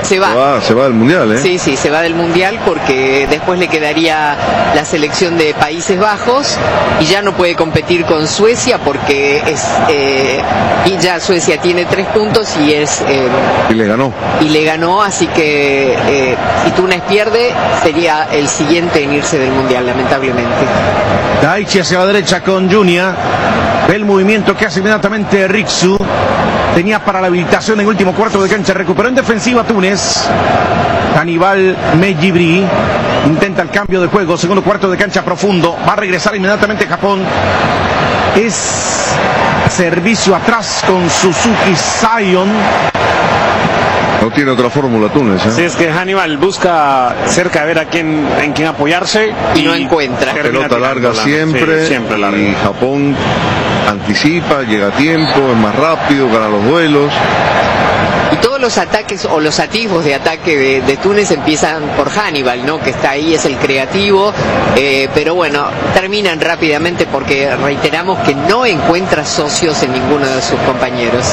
Se va del Mundial, ¿eh? Sí, se va del Mundial porque después le quedaría la selección de Países Bajos y ya no puede competir con Suecia porque y ya Suecia tiene 3 puntos y le ganó, así que si Túnez pierde sería el siguiente en irse del Mundial, lamentablemente. Daichi hacia la derecha con Junia. Ve el movimiento que hace inmediatamente Rixu. Tenía para la habilitación en último cuarto de cancha. Recuperó en defensiva Túnez. Hannibal Mejibri intenta el cambio de juego. Segundo cuarto de cancha profundo. Va a regresar inmediatamente Japón. Es servicio atrás con Suzuki Zion. No tiene otra fórmula Túnez, ¿eh? Sí, es que Hannibal busca cerca de ver en quién apoyarse y no encuentra. Pelota larga siempre, sí, siempre larga. Y Japón anticipa, llega a tiempo, es más rápido, gana los duelos. Y todos los ataques o los atisbos de ataque de Túnez empiezan por Hannibal, ¿no? Que está ahí, es el creativo, pero bueno, terminan rápidamente porque reiteramos que no encuentra socios en ninguno de sus compañeros.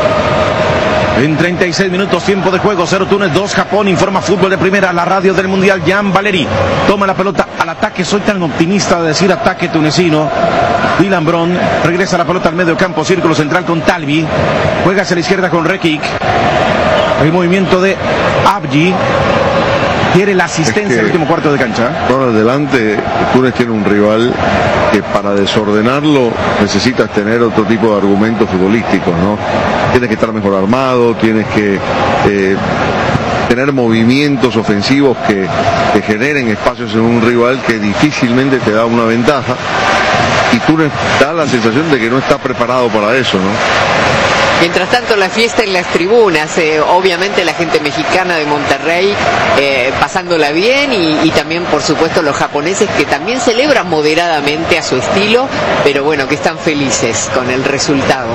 En 36 minutos, tiempo de juego, 0 Túnez, 2 Japón. Informa Fútbol de Primera, la radio del Mundial. Jan Valeri toma la pelota al ataque. Soy tan optimista de decir ataque tunecino. Dylan Bron regresa la pelota al medio campo, círculo central con Talbi. Juega hacia la izquierda con Rekik. El movimiento de Abji. Quiere la asistencia en el último cuarto de cancha. Por adelante, Túnez tiene un rival que para desordenarlo necesitas tener otro tipo de argumentos futbolísticos, ¿no? Tienes que estar mejor armado, tienes que tener movimientos ofensivos que generen espacios en un rival que difícilmente te da una ventaja. Y Túnez da la sensación de que no está preparado para eso, ¿no? Mientras tanto, la fiesta en las tribunas, obviamente la gente mexicana de Monterrey pasándola bien y también, por supuesto, los japoneses que también celebran moderadamente a su estilo, pero bueno, que están felices con el resultado.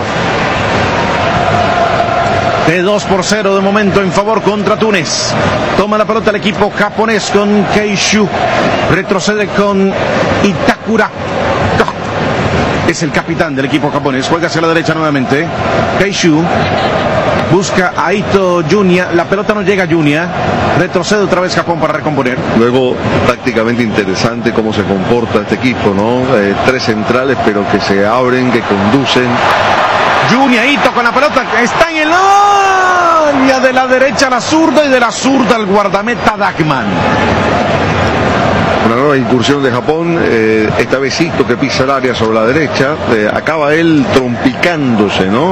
De 2-0 de momento en favor contra Túnez. Toma la pelota el equipo japonés con Keishu. Retrocede con Itakura. Es el capitán del equipo japonés. Juega hacia la derecha nuevamente. Keishu busca a Ito Junia. La pelota no llega a Junia. Retrocede otra vez Japón para recomponer. Luego, prácticamente interesante cómo se comporta este equipo, ¿no? 3 centrales, pero que se abren, que conducen. Junia, Ito con la pelota. Está en el área de la derecha a la zurda y de la zurda al guardameta Dagman. Una nueva incursión de Japón, esta vez Ito que pisa el área sobre la derecha, acaba él trompicándose, ¿no?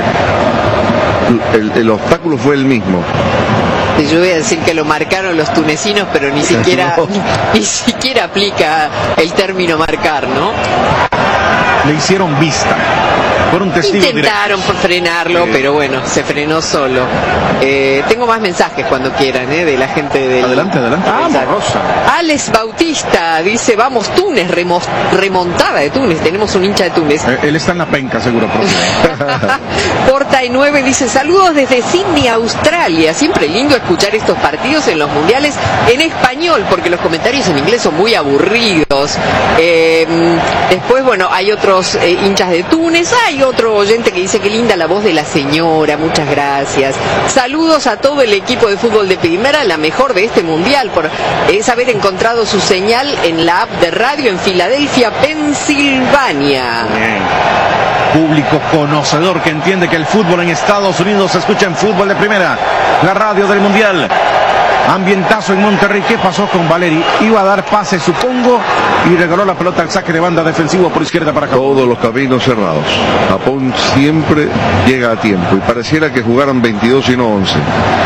El obstáculo fue el mismo. Yo voy a decir que lo marcaron los tunecinos, pero ni siquiera aplica el término marcar, ¿no? Le hicieron vista. Por un testigo intentaron por frenarlo, pero bueno, se frenó solo. Tengo más mensajes cuando quieran, de la gente del... Adelante. Rosa. Alex Bautista dice, vamos Túnez, remontada de Túnez, tenemos un hincha de Túnez. Él está en la penca, seguro. Porta y 9 dice, saludos desde Sydney, Australia. Siempre lindo escuchar estos partidos en los mundiales en español, porque los comentarios en inglés son muy aburridos. Después, bueno, hay otros hinchas de Túnez. Hay otro oyente que dice que linda la voz de la señora, muchas gracias. Saludos a todo el equipo de fútbol de Primera, la mejor de este mundial, por haber encontrado su señal en la app de radio en Filadelfia, Pensilvania. Público conocedor que entiende que el fútbol en Estados Unidos se escucha en Fútbol de Primera, la radio del mundial. Ambientazo en Monterrey. ¿Qué pasó con Valeri? Iba a dar pase, supongo, y regaló la pelota al saque de banda defensivo por izquierda para Japón. Todos los caminos cerrados. Japón siempre llega a tiempo y pareciera que jugaran 22 y no 11.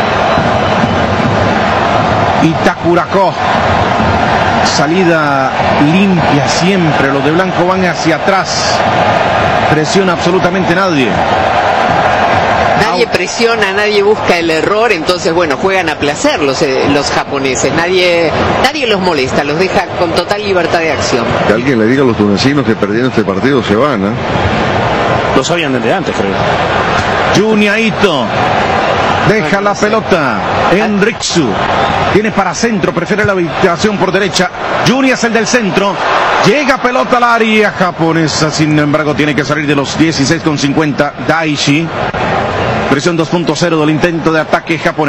Itakurako. Salida limpia siempre. Los de blanco van hacia atrás. Presiona absolutamente nadie. Nadie presiona, nadie busca el error, entonces bueno, juegan a placer los japoneses, nadie los molesta, los deja con total libertad de acción. Que alguien le diga a los tunecinos que perdiendo este partido se van, ¿eh? Lo sabían desde antes, creo. Junia Ito deja la pelota en Rixu, tiene para centro, prefiere la habilitación por derecha. Junia es el del centro, llega pelota al área japonesa, sin embargo tiene que salir de los 16,50 Daichi. Presión 2.0 del intento de ataque japonés.